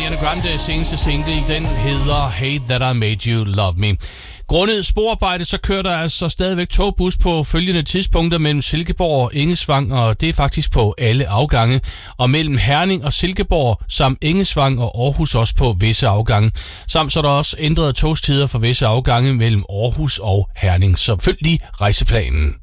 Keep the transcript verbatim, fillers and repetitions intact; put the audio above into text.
Ariana Grande seneste single, den hedder Hate That I Made You Love Me. Grundet sporarbejde, så kører der altså stadigvæk togbus på følgende tidspunkter mellem Silkeborg og Engesvang, og det er faktisk på alle afgange. Og mellem Herning og Silkeborg, samt Engesvang og Aarhus også på visse afgange. Samt så er der også ændrede togstider for visse afgange mellem Aarhus og Herning. Så følg lige rejseplanen.